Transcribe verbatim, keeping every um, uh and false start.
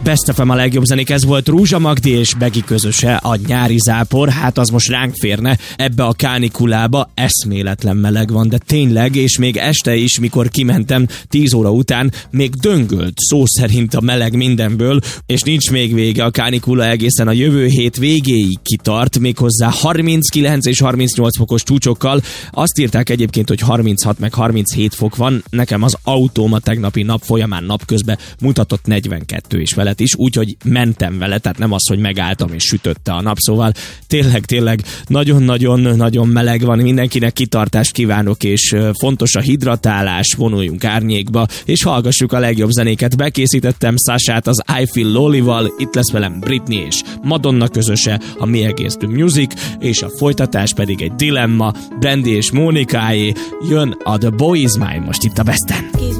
Best ef em a legjobb zenék, ez volt Rúzsa Magdi és Begi közöse, a Nyári zápor. Hát az most ránk férne ebbe a kánikulába, eszméletlen meleg van, de tényleg, és még este is, mikor kimentem tíz óra után, még döngölt szó szerint a meleg mindenből, és nincs még vége, a kánikula egészen a jövő hét végéig kitart, méghozzá harminckilenc és harmincnyolc fokos csúcsokkal. Azt írták egyébként, hogy harminchat meg harminchét fok van, nekem az autóm a tegnapi nap folyamán napközben mutatott negyvenkettő és felett is, úgyhogy mentem vele, tehát nem az, hogy megálltam és sütötte a nap, szóval tényleg, tényleg nagyon-nagyon-nagyon meleg van, mindenkinek kitartást kívánok, és fontos a hidratálás, vonuljunk árnyékba, és hallgassuk a legjobb zenéket. Bekészítettem Sasát az I Feel Lonely-val, itt lesz velem Britney és Madonna közöse, a Mi Against the Music, és a folytatás pedig egy dilemma, Brandy és Mónikáé, jön a The Boy Is Mine most itt a Besten.